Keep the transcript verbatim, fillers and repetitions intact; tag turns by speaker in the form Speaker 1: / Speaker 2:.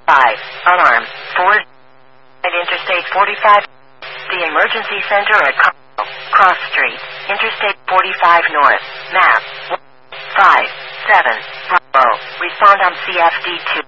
Speaker 1: five. Alarm. four. At Interstate forty-five. The Emergency Center at Cross Street. Interstate forty-five North. Map. five. seven. Bravo. Respond on C F D two.